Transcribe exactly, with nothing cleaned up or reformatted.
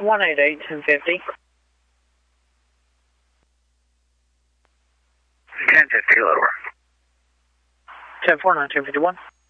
one eight eight, ten fifty. ten fifty, lower. ten four nine, ten fifty-one.